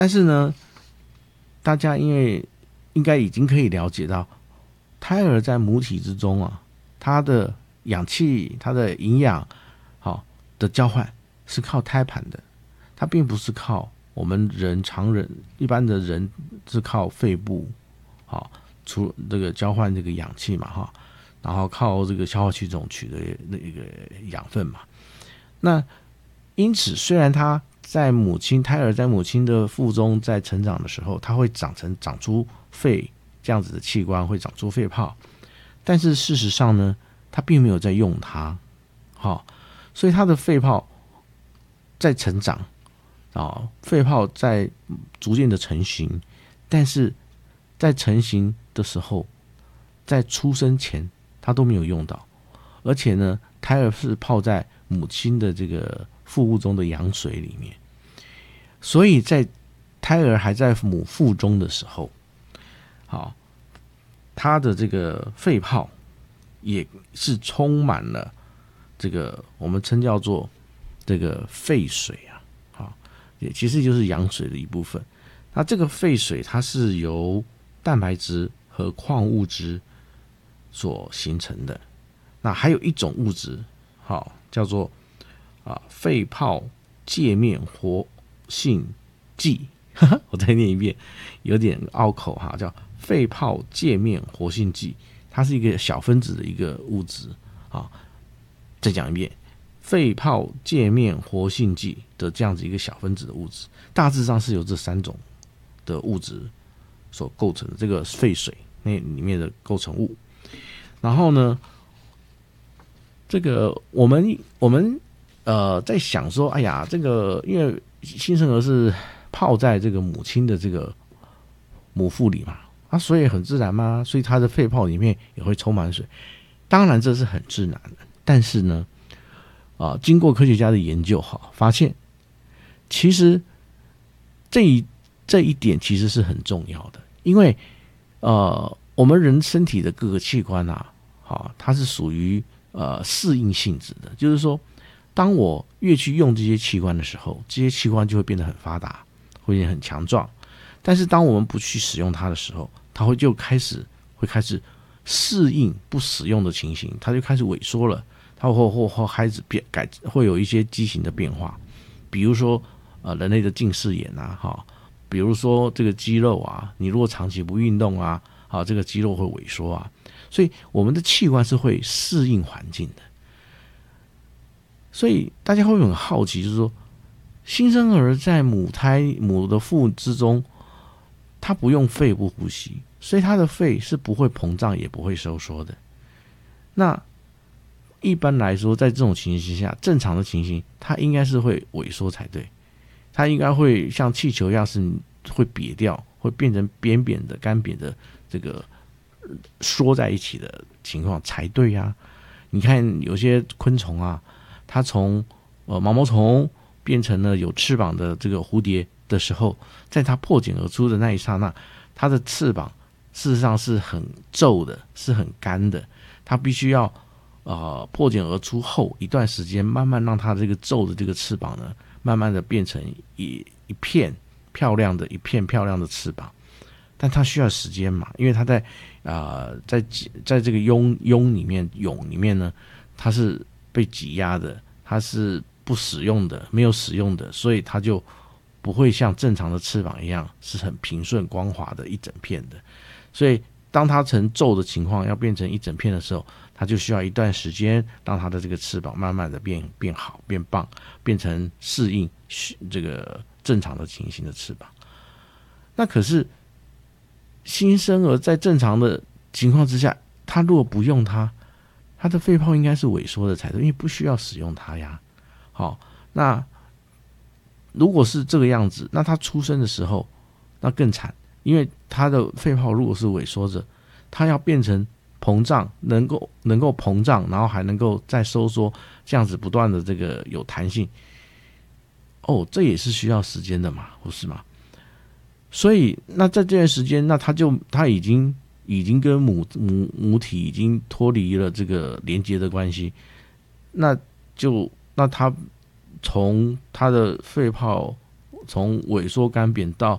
但是呢，大家因为应该已经可以了解到，胎儿在母体之中啊，它的氧气、它的营养好的交换是靠胎盘的，它并不是靠我们常人一般的人是靠肺部好出这个交换这个氧气嘛哈，然后靠这个消化系统取得那个养分嘛。那因此，虽然它胎儿在母亲的腹中在成长的时候，它会长出肺这样子的器官，会长出肺泡，但是事实上呢，它并没有在用它，好，所以它的肺泡在成长啊，肺泡在逐渐的成型，但是在成型的时候，在出生前它都没有用到，而且呢，胎儿是泡在母亲的这个腹部中的羊水里面，所以在胎儿还在母腹中的时候，好，它的这个肺泡也是充满了这个我们称叫做这个肺水啊，好，也其实就是羊水的一部分。那这个肺水它是由蛋白质和矿物质所形成的。那还有一种物质，好，叫做肺泡界面活性剂，我再念一遍，有点拗口哈，叫肺泡界面活性剂，它是一个小分子的一个物质啊。再讲一遍，肺泡界面活性剂的这样子一个小分子的物质，大致上是由这3种的物质所构成的这个肺水那里面的构成物。然后呢，这个我们在想说，哎呀，这个因为新生儿是泡在这个母亲的这个母腹里嘛，所以很自然嘛，所以它的肺泡里面也会充满水。当然这是很自然的，但是呢，经过科学家的研究发现其实这一点其实是很重要的，因为我们人身体的各个器官它是属于适应性质的，就是说，当我越去用这些器官的时候，这些器官就会变得很发达，会变得很强壮。但是当我们不去使用它的时候，它会开始适应不使用的情形，它就开始萎缩了，它会开始会有一些畸形的变化，比如说人类的近视眼比如说这个肌肉你如果长期不运动这个肌肉会萎缩所以我们的器官是会适应环境的。所以大家会很好奇，就是说，新生儿在母的腹之中，他不用肺部呼吸，所以他的肺是不会膨胀也不会收缩的。那一般来说，在这种情形下，正常的情形，它应该是会萎缩才对，它应该会像气球一样是会瘪掉，会变成扁扁的、干瘪的这个缩在一起的情况才对啊。你看有些昆虫它从毛毛虫变成了有翅膀的这个蝴蝶的时候，在它破茧而出的那一刹那，它的翅膀事实上是很皱的，是很干的，它必须要破茧而出后一段时间，慢慢让它这个皱的这个翅膀呢，慢慢的变成一片漂亮的翅膀。但它需要时间嘛，因为它在这个蛹里面呢，它是被挤压的，它是不使用的，没有使用的，所以它就不会像正常的翅膀一样是很平顺光滑的一整片的。所以当它成皱的情况要变成一整片的时候，它就需要一段时间让它的这个翅膀慢慢的变好变棒，变成适应这个正常的情形的翅膀。那可是新生儿在正常的情况之下，他如果不用它，他的肺泡应该是萎缩的才对，因为不需要使用它呀。好，那如果是这个样子，那他出生的时候那更惨，因为他的肺泡如果是萎缩着，他要变成膨胀，能够膨胀，然后还能够再收缩，这样子不断的这个有弹性，这也是需要时间的嘛，不是吗？所以那在这段时间，那他已经跟母体已经脱离了这个连接的关系，那他从他的肺泡从萎缩干扁到